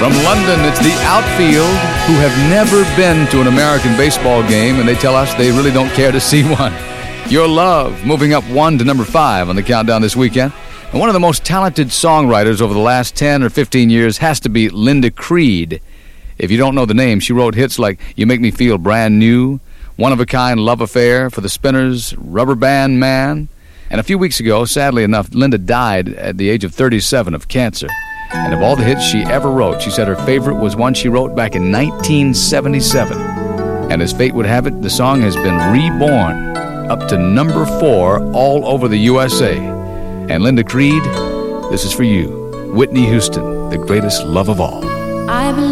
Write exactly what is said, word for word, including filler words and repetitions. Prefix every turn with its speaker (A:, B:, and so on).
A: From London, it's the Outfield, who have never been to an American baseball game, and they tell us they really don't care to see one. Your Love, moving up one to number five on the countdown this weekend. And one of the most talented songwriters over the last ten or fifteen years has to be Linda Creed. If you don't know the name, she wrote hits like You Make Me Feel Brand New, One of a Kind Love Affair for the Spinners, Rubber Band Man. And a few weeks ago, sadly enough, Linda died at the age of thirty-seven of cancer. And of all the hits she ever wrote, she said her favorite was one she wrote back in nineteen seventy-seven. And as fate would have it, the song has been reborn up to number four all over the U S A. And Linda Creed, this is for you. Whitney Houston, the greatest love of all.